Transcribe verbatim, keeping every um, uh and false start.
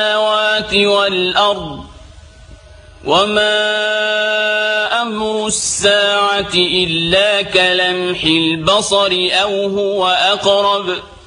السماوات والأرض وما أمر الساعة إلا كلمح البصر أو هو أقرب